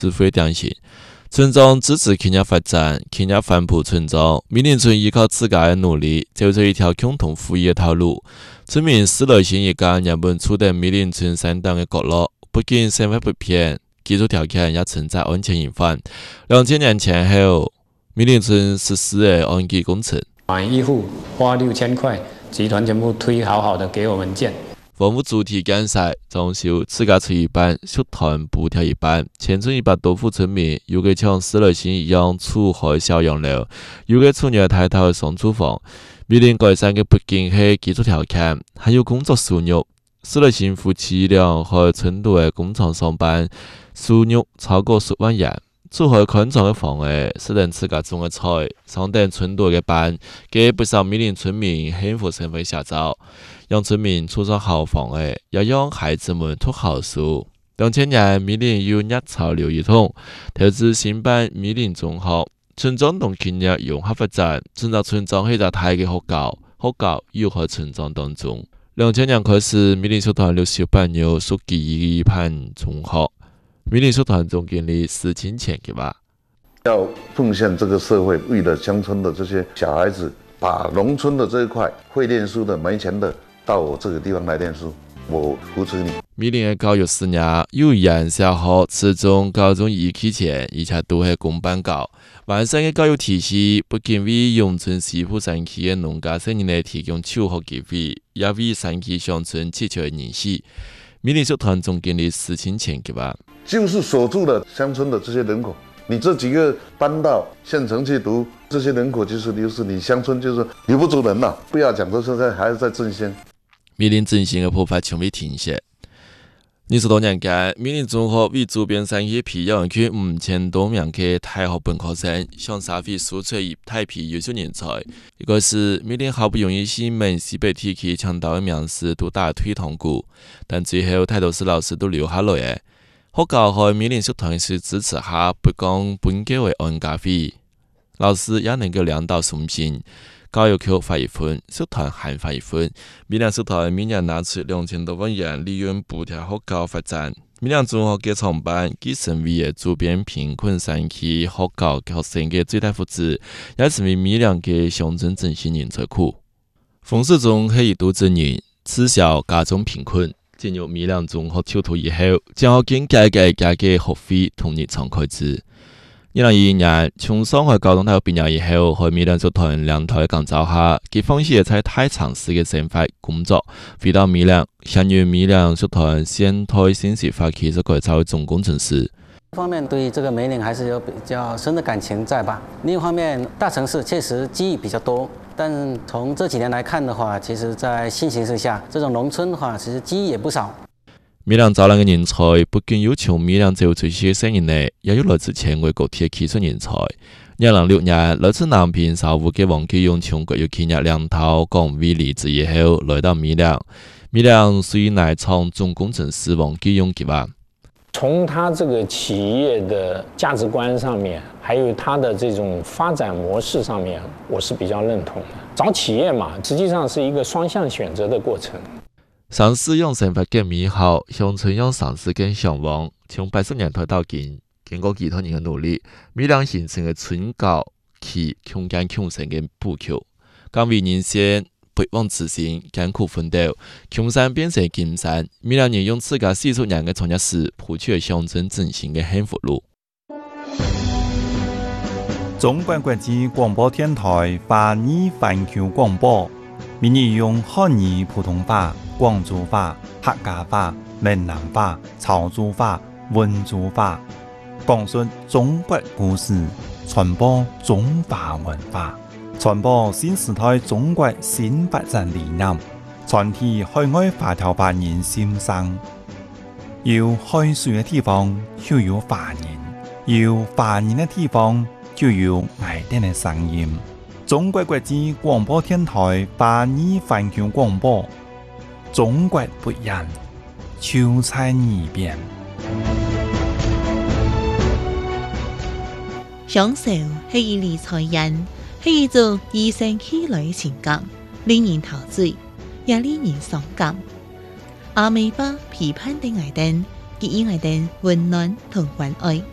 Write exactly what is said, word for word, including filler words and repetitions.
指挥中心。村庄支持企业发展，企业反哺村庄。米林村依靠自家的努力，走出一条共同富裕的道路。村民施乐新一家原本处在米林村山东的角落，不仅生活不便，基础条件也存在安全隐患。两千年前后，米林村实施的安基工程， 买一户花六千块，集团全部推好好的给我们建。 房屋主体建设装修自家出一半，社团补贴一半。全村一百多户村民，有个像施乐新一样住海小洋楼，有个厝热太太的双厨房。米林改善的不仅是基础条件，还有工作收入。施乐新夫妻俩在村里的工厂上班，收入超过十万元。住在宽敞的房子，使人自家种的菜，上点村里的班，给不少米林村民幸福生活写照。让村民住上好房子，也让孩子们读好书。两千年，米林有热潮流一统，投资新办米林中学，村庄同企业融合发展，整个村庄是一个大嘅學校，學校又喺村莊當中。兩千年開始，米林社團六十八年屬基盤中學，米林社團總經理施清前嘅吧。 要奉獻這個社會，為了鄉村的這些小孩子，把農村的這一塊會念書的、沒錢的，到我這個地方來念書，我扶持你。 米林嘅教育事業，幼兒園、小學、初中、高中一起前，而且都係公辦教。完善嘅教育體系，不僅為永春西部山區嘅農家生人提供求學機會，也為山區鄉村祈求人士。米林社團總經理施清前嘅吧， 就是鎖住了鄉村的這些人口。你這幾個搬到縣城去讀，這些人口就是流失，你鄉村就是留不住人了。不要講到現在還是在振興。 米林振興嘅步伐從未停歇。二十多年間，米林中學為周邊山區培養出五千多名嘅大學本科生，向社會輸出一大批優秀人才。一個是米林好不容易西門西北地區搶到嘅名師都打退堂鼓，但最後大多數老師都留下來嘅。學校喺米林社團是支持下，不講本屆為安家費，老師也能夠兩道送信。教育局發一份，社團還發一份。米林社團每年拿出兩千多萬元利潤補貼學校發展。米林中學嘅創辦，既成為嘅周邊貧困山區學校學生嘅最大福祉，也成為米林嘅鄉鎮振興人才庫。馮世忠係一度證人，自小家中貧困，進入米林中學就讀以後，將學經改革加嘅學費同日常開支。二零二一年，從上海高等大學畢業以後，喺米林社團兩台講座下，佢放棄在太長時嘅生活工作，回到米林，參與米林社團現代新時發起這改造總工程師。 一方面對這個米林還是有比較深的感情在吧，另一方面大城市確實機遇比較多，但從這幾年來看的話，其實在新形勢下，這種農村的話其實機遇也不少。 米林招攬嘅人才不僅有從米林走出去嘅生人呢，也有來自前外各地嘅技術人才。二零六年，來自南平沙湖嘅王繼勇從國有企業兩頭崗位離職以後，來到米林。米林屬於內廠總工程師王繼勇嘅吧。 從他這個企業的價值觀上面，還有他的這種發展模式上面，我是比較認同的。找企業嘛，實際上是一個雙向選擇的過程。 城市讓生活更美好，鄉村讓城市更向往。從八十年代到今，經過幾多年嘅努力，米林形成嘅村郊區窮艱窮省嘅布局，更為人先不忘此心，艱苦奮鬥，窮山變成金山。米林人用自家四十年嘅創業史，鋪出鄉鎮振興嘅幸福路。 中國國際廣播電台華語環球廣播，民語用漢語普通話、廣州話、客家話、閩南話、潮州話、溫州話，講述中國故事，傳播中華文化，傳播新時代中國新發展理念，傳遞海外華僑華人心聲。有海水嘅地方就有華人，有華人嘅地方就有愛點嘅聲音。中國國際廣播電台華語環球廣播，中國不一樣，就在耳邊。 享受係一理財人，係一種與生俱來嘅情感，令人陶醉，也令人傷感。阿美巴批判的愛燈，給予愛燈溫暖同關愛。